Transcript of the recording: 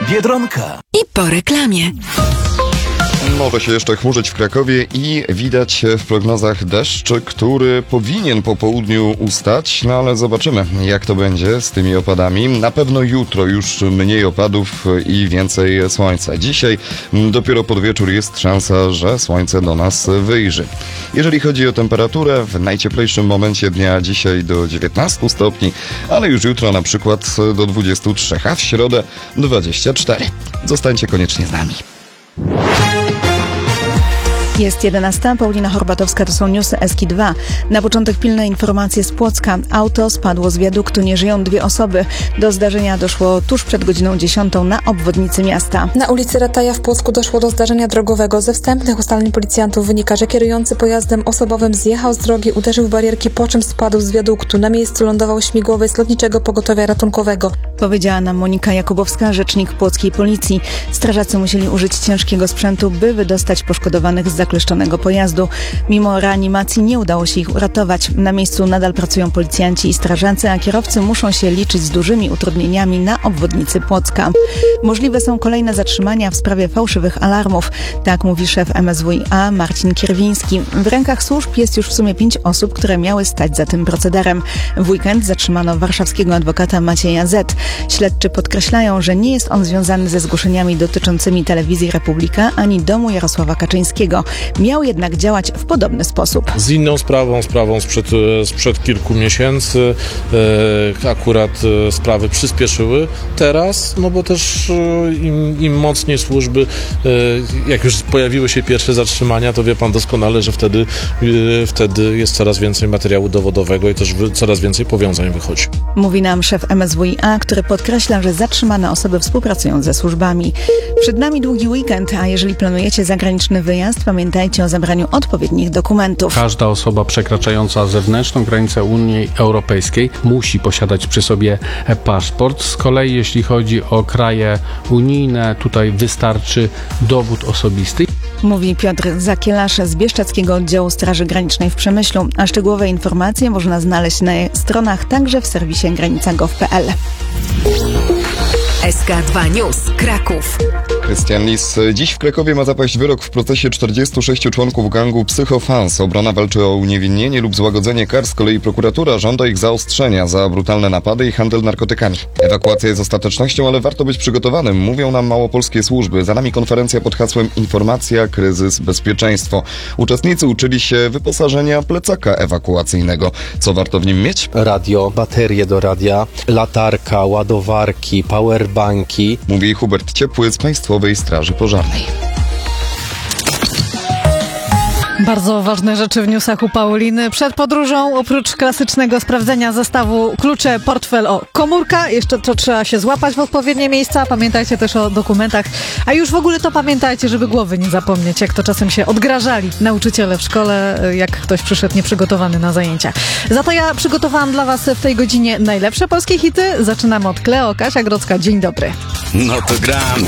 Biedronka. I po reklamie. Może się jeszcze chmurzyć w Krakowie i widać w prognozach deszcz, który powinien po południu ustać, no ale zobaczymy, jak to będzie z tymi opadami. Na pewno jutro już mniej opadów i więcej słońca. Dzisiaj dopiero pod wieczór jest szansa, że słońce do nas wyjrzy. Jeżeli chodzi o temperaturę, w najcieplejszym momencie dnia dzisiaj do 19 stopni, ale już jutro na przykład do 23, a w środę 24. Zostańcie koniecznie z nami. Jest 11. Paulina Horbatowska, to są newsy Eski 2. Na początek pilne informacje z Płocka. Auto spadło z wiaduktu, nie żyją 2 osoby. Do zdarzenia doszło tuż przed godziną 10 na obwodnicy miasta. Na ulicy Rataja w Płocku doszło do zdarzenia drogowego. Ze wstępnych ustaleń policjantów wynika, że kierujący pojazdem osobowym zjechał z drogi, uderzył w barierki, po czym spadł z wiaduktu. Na miejscu lądował śmigłowiec z Lotniczego Pogotowia Ratunkowego. Powiedziała nam Monika Jakubowska, rzecznik płockiej policji. Strażacy musieli użyć ciężkiego sprzętu, by wydostać poszkodowanych z zakleszczonego pojazdu. Mimo reanimacji nie udało się ich uratować. Na miejscu nadal pracują policjanci i strażacy, a kierowcy muszą się liczyć z dużymi utrudnieniami na obwodnicy Płocka. Możliwe są kolejne zatrzymania w sprawie fałszywych alarmów. Tak mówi szef MSWiA Marcin Kierwiński. W rękach służb jest już w sumie 5 osób, które miały stać za tym procederem. W weekend zatrzymano warszawskiego adwokata Macieja Z. Śledczy podkreślają, że nie jest on związany ze zgłoszeniami dotyczącymi Telewizji Republika ani domu Jarosława Kaczyńskiego. Miał jednak działać w podobny sposób. Z inną sprawą sprzed kilku miesięcy akurat sprawy przyspieszyły. Teraz, no bo też im mocniej służby, jak już pojawiły się pierwsze zatrzymania, to wie pan doskonale, że wtedy jest coraz więcej materiału dowodowego i też coraz więcej powiązań wychodzi. Mówi nam szef MSWiA, który podkreśla, że zatrzymane osoby współpracują ze służbami. Przed nami długi weekend, a jeżeli planujecie zagraniczny wyjazd, pamiętajcie o zabraniu odpowiednich dokumentów. Każda osoba przekraczająca zewnętrzną granicę Unii Europejskiej musi posiadać przy sobie paszport. Z kolei jeśli chodzi o kraje unijne, tutaj wystarczy dowód osobisty. Mówi Piotr Zakielarz z Bieszczadzkiego Oddziału Straży Granicznej w Przemyślu, a szczegółowe informacje można znaleźć na stronach, także w serwisie granica.gov.pl. SK2 News Kraków. Krystian Lis. Dziś w Krakowie ma zapaść wyrok w procesie 46 członków gangu Psychofans. Obrona walczy o uniewinnienie lub złagodzenie kar, z kolei prokuratura żąda ich zaostrzenia za brutalne napady i handel narkotykami. Ewakuacja jest ostatecznością, ale warto być przygotowanym, mówią nam małopolskie służby. Za nami konferencja pod hasłem Informacja, kryzys, bezpieczeństwo. Uczestnicy uczyli się wyposażenia plecaka ewakuacyjnego. Co warto w nim mieć? Radio, baterie do radia, latarka, ładowarki, powerbanki. Mówi Hubert Ciepły z Państwowej Straży Pożarnej. Bardzo ważne rzeczy w newsach u Pauliny. Przed podróżą, oprócz klasycznego sprawdzenia zestawu klucze, portfel, komórka, jeszcze to trzeba się złapać w odpowiednie miejsca. Pamiętajcie też o dokumentach. A już w ogóle to pamiętajcie, żeby głowy nie zapomnieć, jak to czasem się odgrażali nauczyciele w szkole, jak ktoś przyszedł nieprzygotowany na zajęcia. Za to ja przygotowałam dla was w tej godzinie najlepsze polskie hity. Zaczynamy od Kleo, Kasia Grodzka. Dzień dobry. No to gramy.